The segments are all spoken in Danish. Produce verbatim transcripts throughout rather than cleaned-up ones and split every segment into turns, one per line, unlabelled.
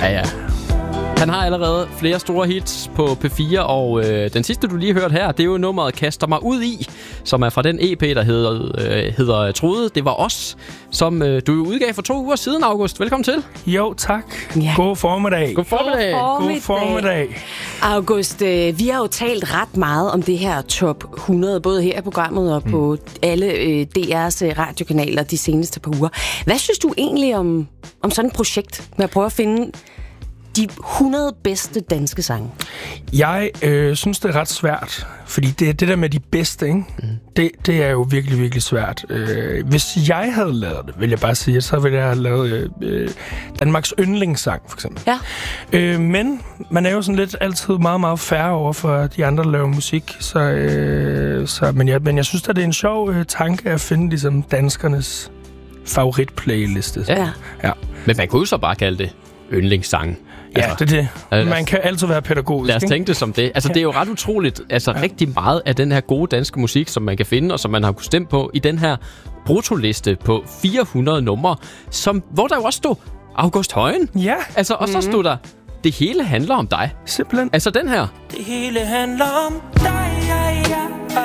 Ja, ja. Han har allerede flere store hits på P fire, og øh, den sidste, du lige hørte her, det er jo nummeret Kaster mig ud i, som er fra den E P, der hedder, øh, hedder Trude. Det var os, som øh, du udgav for to uger siden, August. Velkommen til.
Jo, tak.
Ja.
God formiddag.
God formiddag.
God formiddag.
God formiddag.
August, øh, vi har jo talt ret meget om det her top hundrede, både her i programmet og mm. på alle øh, D R's øh, radiokanaler de seneste par uger. Hvad synes du egentlig om, om sådan et projekt med at prøve at finde de hundrede bedste danske sange?
Jeg øh, synes, det er ret svært, fordi det, det der med de bedste, ikke? Mm. Det, det er jo virkelig, virkelig svært. Øh, hvis jeg havde lavet det, vil jeg bare sige, så ville jeg have lavet øh, Danmarks yndlingssang, for eksempel.
Ja.
Øh, men man er jo sådan lidt altid meget, meget færre over for de andre, der laver musik. Så, øh, så, men, jeg, men jeg synes, at det er en sjov øh, tanke at finde ligesom danskernes favoritplayliste.
Ja.
Ja.
Men man kunne jo så bare kalde det yndlingssang.
Ja, det er det. Man kan altid være pædagogisk.
Lad os tænke det som det. Altså, det er jo ret utroligt. Altså, ja. rigtig meget af den her gode danske musik, som man kan finde, og som man har kunnet stemme på i den her bruttoliste på fire hundrede numre, som, hvor der jo også stod August Højen.
Ja.
Altså, og så stod der, det hele handler om dig.
Simpelthen.
Altså, den her.
Det hele handler om dig, ja, ja,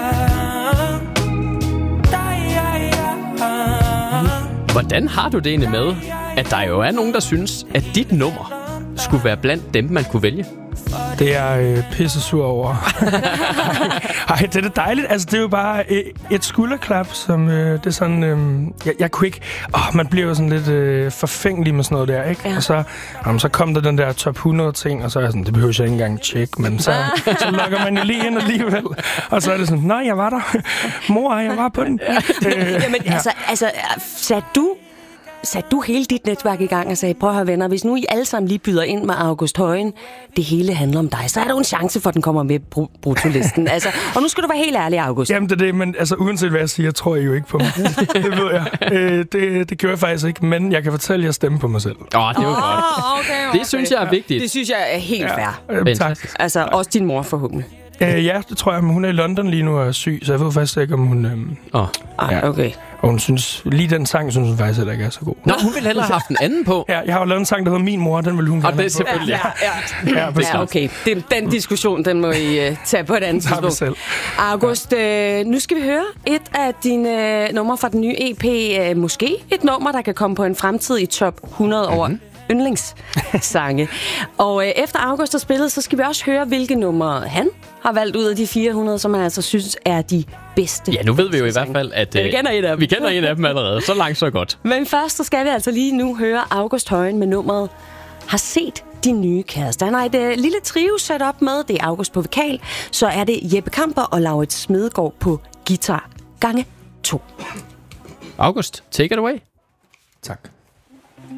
dig, ja, ja.
Hvordan har du det egentlig med, at der jo er nogen, der synes, at dit nummer skulle være blandt dem, man kunne vælge?
Det er øh, pisse sur over. Ej, det er det dejligt. Altså, det er jo bare øh, et skulderklap, som øh, det er sådan... Øh, jeg, jeg kunne ikke... Åh, man bliver jo sådan lidt øh, forfængelig med sådan noget der, ikke? Ja. Og så, jamen, så kom der den der top hundrede ting, og så er jeg sådan, det behøver jeg ikke engang tjekke, men så, så logger man jo lige ind alligevel. Og så er det sådan, nej, jeg var der. Mor, jeg var på den.
øh, Jamen, ja. altså, altså, satte du... Satte du hele dit netværk i gang og sagde, prøv at høre venner, hvis nu I alle sammen lige byder ind med August Højen, det hele handler om dig, så er der jo en chance for, at den kommer med på bruttolisten. Altså, og nu skal du være helt ærlig, August.
Jamen det er det, men altså, uanset hvad jeg siger, tror jeg jo ikke på mig. Det ved jeg. Øh, det, det gjorde jeg faktisk ikke, men jeg kan fortælle, at jeg stemmer på mig selv.
Åh, oh, det var oh, godt.
Okay, okay.
Det synes jeg er vigtigt.
Det synes jeg er helt
ja.
fair.
Øh, tak.
Altså, også din mor forhåbentlig.
Øh, ja, det tror jeg, men hun er i London lige nu og er syg, så jeg ved faktisk ikke, om hun... Øhm,
oh.
ja. Okay.
Og hun synes, lige den sang, synes hun faktisk heller ikke er så god.
Nå, hun ville hellere have haft en anden på.
Ja, jeg har jo lavet en sang, der hedder Min Mor, den vil hun gerne
have. Og det er selvfølgelig,
ja. Ja, ja. ja okay. Den, den diskussion, den må I uh, tage på et andet tidspunkt. August, øh, nu skal vi høre et af dine øh, numre fra den nye E P. Øh, måske et nummer, der kan komme på en fremtid i top hundrede mm-hmm. over yndlingssange. Og øh, efter August har spillet, så skal vi også høre, hvilke numre han har valgt ud af de fire hundrede, som han altså synes er de bedste.
Ja, nu ved vi jo i hvert fald, at
ja, vi kender en af dem.
Vi kender en af dem allerede. Så langt, så godt.
Men først så skal vi altså lige nu høre August Højen med nummeret Har set din nye kæreste. Han har et uh, lille trio sat op med. Det er August på vokal. Så er det Jeppe Kamper og Laurits Smedegaard på guitar. Gange to.
August, take it away.
Tak.